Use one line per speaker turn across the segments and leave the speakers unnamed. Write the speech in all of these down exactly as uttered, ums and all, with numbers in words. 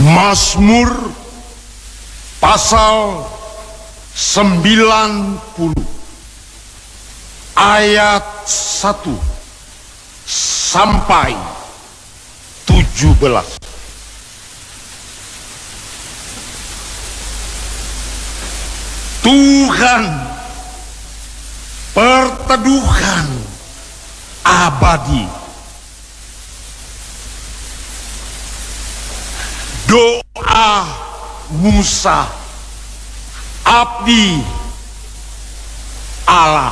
Mazmur pasal sembilan puluh ayat satu sampai tujuh belas. Tuhan, perteduhan abadi. Doa Musa, abdi Allah.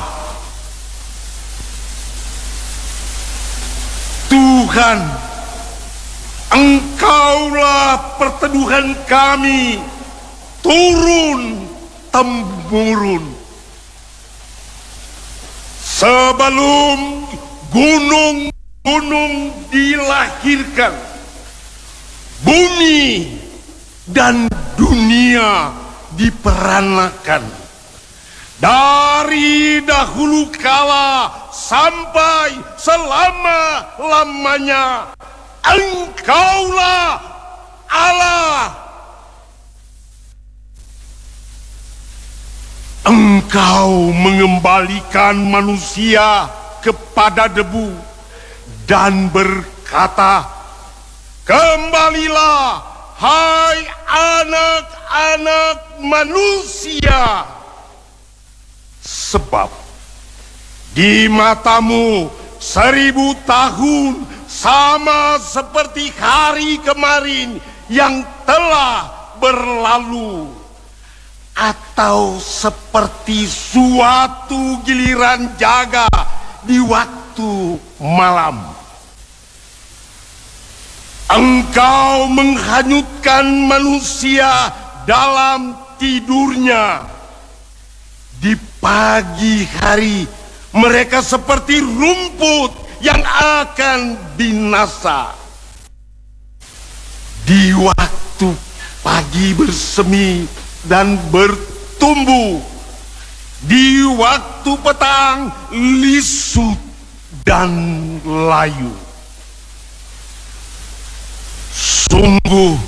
Tuhan, Engkaulah perteduhan kami turun temurun. Sebelum gunung-gunung dilahirkan, bumi dan dunia diperanakan. Dari dahulu kala sampai selama-lamanya, Engkaulah Allah. Engkau mengembalikan manusia kepada debu dan berkata, kembalilah, hai anak-anak manusia, sebab di matamu seribu tahun sama seperti hari kemarin yang telah berlalu, atau seperti suatu giliran jaga di waktu malam. Engkau menghanyutkan manusia dalam tidurnya. Di pagi hari mereka seperti rumput yang akan binasa. Di waktu pagi bersemi dan bertumbuh, di waktu petang lisut dan layu. Sungguh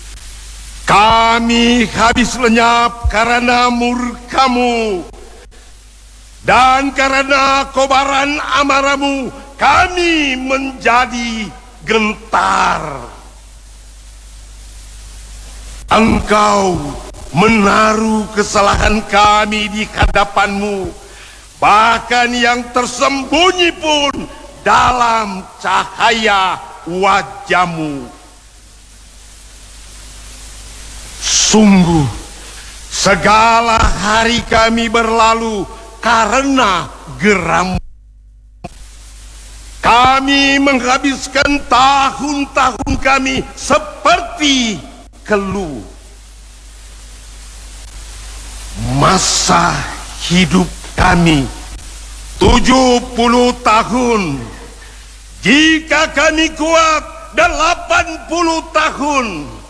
kami habis lenyap karena murkamu, dan karena kobaran amarahmu kami menjadi gentar. Engkau menaruh kesalahan kami di hadapanmu, bahkan yang tersembunyi pun dalam cahaya wajahmu. Sungguh segala hari kami berlalu karena geram. Kami menghabiskan tahun-tahun kami seperti keluh. Masa hidup kami tujuh puluh tahun. Jika kami kuat delapan puluh tahun.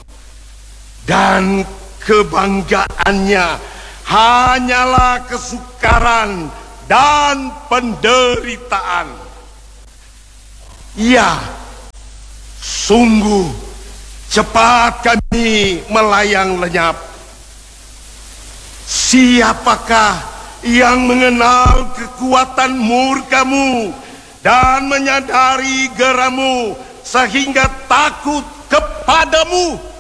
Dan kebanggaannya hanyalah kesukaran dan penderitaan. Ya, sungguh cepat kami melayang lenyap. Siapakah yang mengenal kekuatan murkamu dan menyadari geramu sehingga takut kepadamu?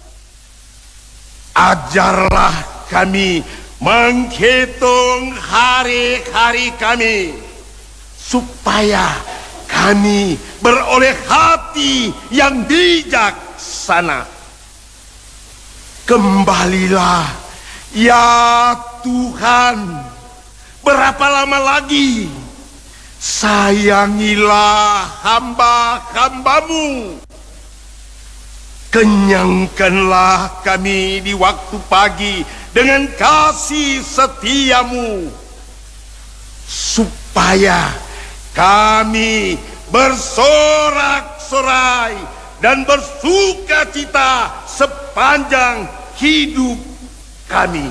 Ajarlah kami menghitung hari-hari kami, supaya kami beroleh hati yang bijaksana. Kembalilah, ya Tuhan, berapa lama lagi? Sayangilah hamba-hambamu. Kenyangkanlah kami di waktu pagi dengan kasih setiamu, supaya kami bersorak-sorai dan bersuka cita sepanjang hidup kami.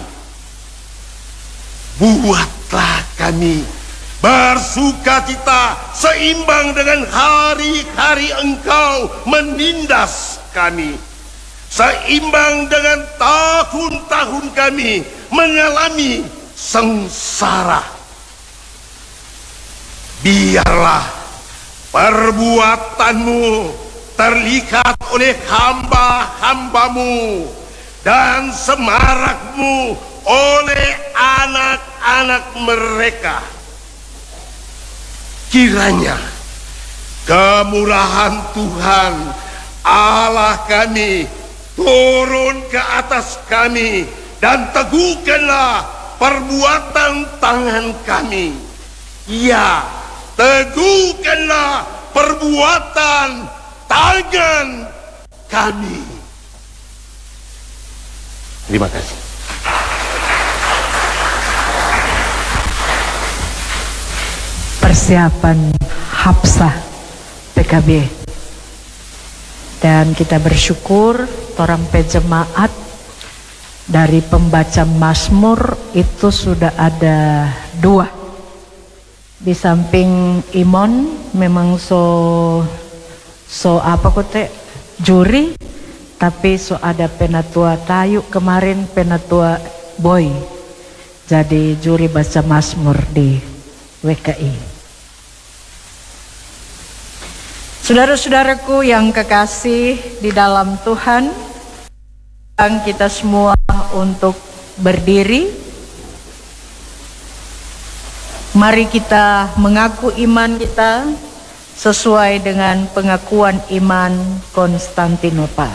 Buatlah kami bersuka cita seimbang dengan hari-hari Engkau menindas kami, seimbang dengan tahun-tahun kami mengalami sengsara. Biarlah perbuatanmu terlihat oleh hamba-hambamu dan semarakmu oleh anak-anak mereka. Kiranya kemurahan Tuhan Allah kami turun ke atas kami dan teguhkanlah perbuatan tangan kami. Ya, teguhkanlah perbuatan tangan kami. Terima kasih.
Persiapan Hapsah P K B. Dan kita bersyukur orang pejemaat dari pembaca Mazmur itu sudah ada dua. Di samping Imon memang so so apa kote juri, tapi so ada penatua Tayu kemarin, penatua Boy. Jadi juri baca Mazmur di W K I. Saudara-saudaraku yang kekasih di dalam Tuhan, kita semua untuk berdiri. Mari kita mengaku iman kita sesuai dengan pengakuan iman Konstantinopel.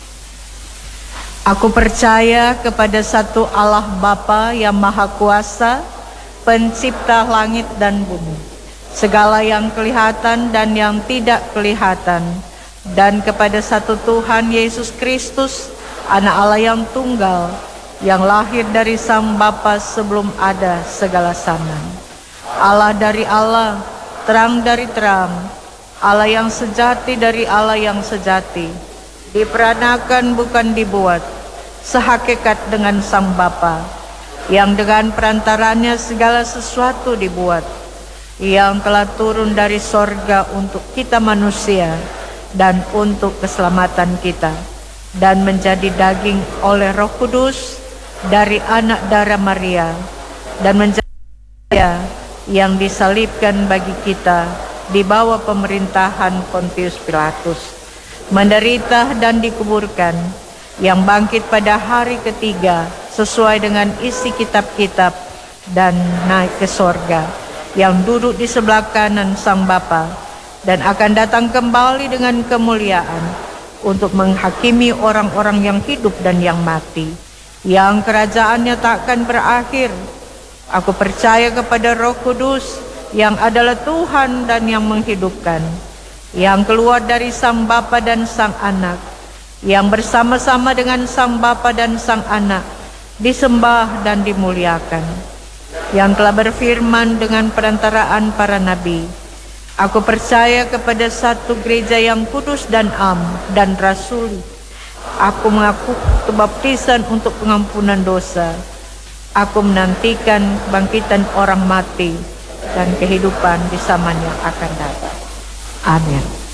Aku percaya kepada satu Allah Bapa yang Maha Kuasa, pencipta langit dan bumi, segala yang kelihatan dan yang tidak kelihatan, dan kepada satu Tuhan Yesus Kristus, Anak Allah yang tunggal, yang lahir dari Sang Bapa sebelum ada segala zaman. Allah dari Allah, terang dari terang, Allah yang sejati dari Allah yang sejati, diperanakan bukan dibuat, sehakikat dengan Sang Bapa, yang dengan perantaranya segala sesuatu dibuat, yang telah turun dari sorga untuk kita manusia dan untuk keselamatan kita, dan menjadi daging oleh Roh Kudus dari anak darah Maria, dan menjadi yang disalibkan bagi kita di bawah pemerintahan Pontius Pilatus, menderita dan dikuburkan, yang bangkit pada hari ketiga sesuai dengan isi kitab-kitab, dan naik ke sorga, yang duduk di sebelah kanan Sang Bapa, dan akan datang kembali dengan kemuliaan untuk menghakimi orang-orang yang hidup dan yang mati, yang kerajaannya takkan berakhir. Aku percaya kepada Roh Kudus yang adalah Tuhan dan yang menghidupkan, yang keluar dari Sang Bapa dan Sang Anak, yang bersama-sama dengan Sang Bapa dan Sang Anak disembah dan dimuliakan, yang telah berfirman dengan perantaraan para nabi. Aku percaya kepada satu gereja yang kudus dan am dan rasuli. Aku mengaku kebaptisan untuk pengampunan dosa. Aku menantikan kebangkitan orang mati dan kehidupan di zaman yang akan datang. Amin.